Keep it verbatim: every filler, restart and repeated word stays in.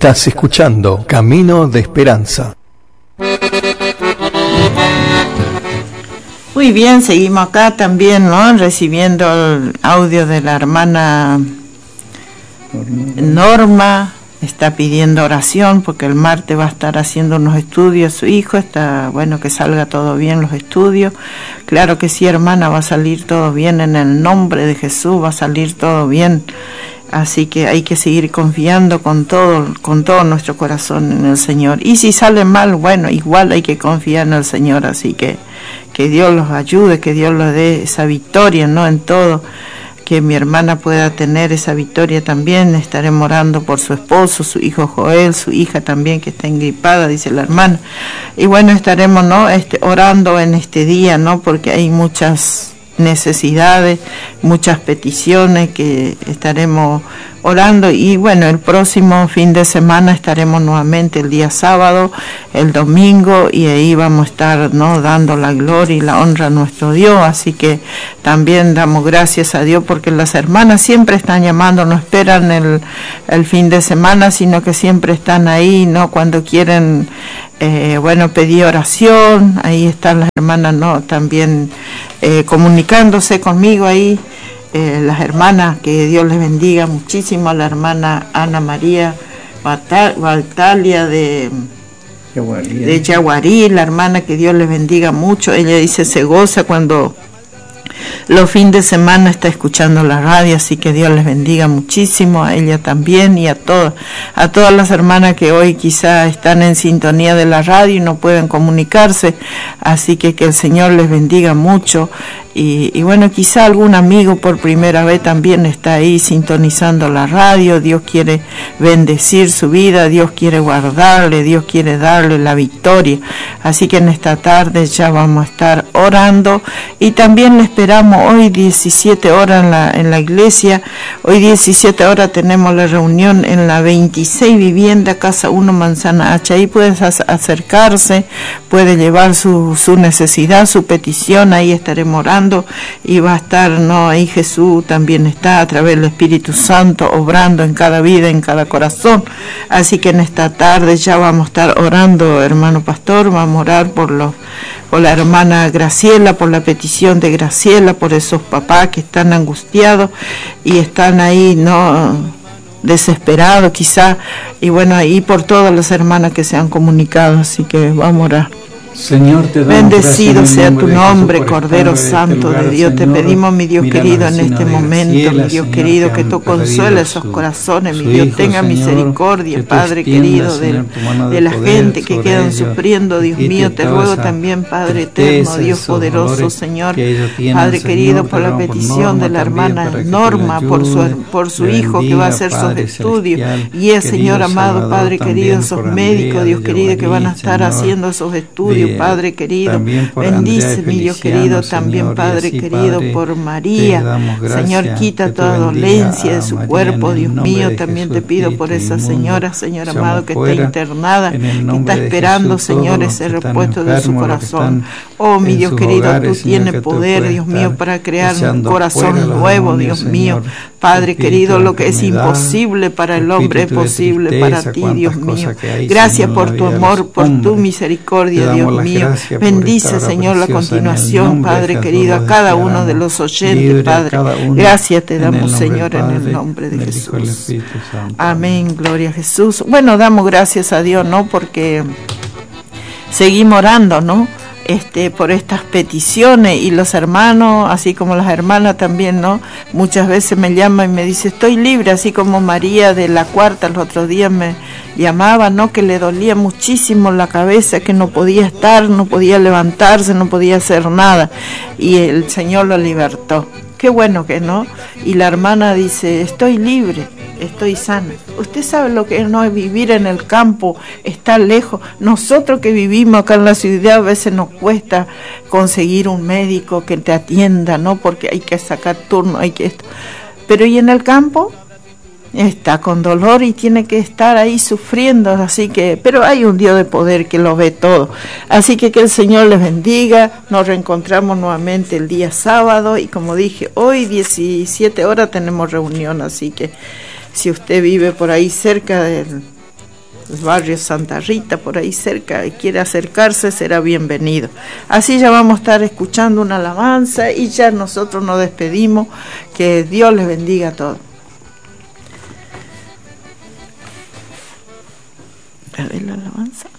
Estás escuchando Camino de Esperanza. Muy bien, seguimos acá también, ¿no? Recibiendo el audio de la hermana Norma. Está pidiendo oración porque el martes va a estar haciendo unos estudios. Su hijo está, bueno, que salga todo bien los estudios. Claro que sí, hermana, va a salir todo bien en el nombre de Jesús, va a salir todo bien. Así que hay que seguir confiando con todo, con todo nuestro corazón en el Señor. Y si sale mal, bueno, igual hay que confiar en el Señor. Así que que Dios los ayude, que Dios les dé esa victoria, ¿no? En todo, que mi hermana pueda tener esa victoria también. Estaremos orando por su esposo, su hijo Joel, su hija también que está engripada, dice la hermana. Y bueno, estaremos, ¿no? Este, orando en este día, ¿no? Porque hay muchas necesidades, muchas peticiones que estaremos orando. Y bueno, el próximo fin de semana estaremos nuevamente el día sábado, el domingo, y ahí vamos a estar, ¿no? Dando la gloria y la honra a nuestro Dios. Así que también damos gracias a Dios porque las hermanas siempre están llamando, no esperan el, el fin de semana, sino que siempre están ahí, ¿no? Cuando quieren Eh, bueno, pedí oración, ahí están las hermanas, ¿no? También eh, comunicándose conmigo ahí, eh, las hermanas, que Dios les bendiga muchísimo, a la hermana Ana María Baltalia de, de Yaguarí, la hermana, que Dios les bendiga mucho. Ella dice se goza cuando los fines de semana está escuchando la radio, así que Dios les bendiga muchísimo, a ella también y a todas, a todas las hermanas que hoy quizá están en sintonía de la radio y no pueden comunicarse, así que que el Señor les bendiga mucho. Y, y bueno, quizá algún amigo por primera vez también está ahí sintonizando la radio. Dios quiere bendecir su vida, Dios quiere guardarle, Dios quiere darle la victoria. Así que en esta tarde ya vamos a estar orando y también le esperamos hoy diecisiete horas en la, en la iglesia. Hoy diecisiete horas tenemos la reunión en la veintiséis Vivienda, Casa uno, Manzana H. Ahí puede acercarse, puede llevar su, su necesidad, su petición, ahí estaremos orando. Y va a estar, ¿no? Ahí Jesús también está a través del Espíritu Santo obrando en cada vida, en cada corazón. Así que en esta tarde ya vamos a estar orando, hermano pastor, vamos a orar por los por la hermana Graciela, por la petición de Graciela, por esos papás que están angustiados y están ahí, ¿no? Desesperados quizá, y bueno, ahí por todas las hermanas que se han comunicado, así que vamos a orar. Señor, te damos bendecido sea tu nombre, Cordero Santo de Dios. Te pedimos, mi Dios querido, en este momento, mi Dios querido, que tú consueles esos corazones, mi Dios, tenga misericordia, Padre querido, de, de la gente que quedan sufriendo, Dios mío. Te ruego también, Padre eterno, Dios poderoso, Señor, Padre querido, por la petición de la hermana Norma, por su, por su hijo que va a hacer sus estudios, y el Señor amado, Padre querido, esos médicos, Dios querido, que van a estar haciendo esos estudios, Padre querido, bendice, mi Dios querido, también Padre querido, por María, Señor, quita toda dolencia de su cuerpo, Dios mío. También te pido por esa señora, Señor amado, que está internada, que está esperando, Señor, ese repuesto de su corazón. Oh, mi Dios querido, tú tienes poder, Dios mío, para crear un corazón nuevo, Dios mío. Padre querido, lo que es imposible para el hombre es posible para ti, Dios mío. Gracias por tu amor, por tu misericordia, Dios mío. Bendice, Señor, la continuación, Padre querido, a cada uno de los oyentes, Padre. Gracias te damos, Señor, en el nombre de Jesús. Amén, gloria a Jesús. Bueno, damos gracias a Dios, ¿no? Porque seguimos orando, ¿no? Este, por estas peticiones, y los hermanos, así como las hermanas también, ¿no? Muchas veces me llaman y me dicen, estoy libre, así como María de la Cuarta, los otros días me llamaba, ¿no? Que le dolía muchísimo la cabeza, que no podía estar, no podía levantarse, no podía hacer nada, y el Señor lo libertó. Qué bueno que no. Y la hermana dice, estoy libre, estoy sana. Usted sabe lo que no es vivir en el campo, estar lejos. Nosotros que vivimos acá en la ciudad a veces nos cuesta conseguir un médico que te atienda, ¿no? Porque hay que sacar turno, hay que esto. Pero ¿y en el campo? Está con dolor y tiene que estar ahí sufriendo, así que, pero hay un Dios de poder que lo ve todo, así que que el Señor les bendiga. Nos reencontramos nuevamente el día sábado, y como dije, hoy diecisiete horas tenemos reunión, así que si usted vive por ahí cerca del, el barrio Santa Rita, por ahí cerca, y quiere acercarse, será bienvenido. Así ya vamos a estar escuchando una alabanza y ya nosotros nos despedimos. Que Dios les bendiga a todos. A ver la alabanza.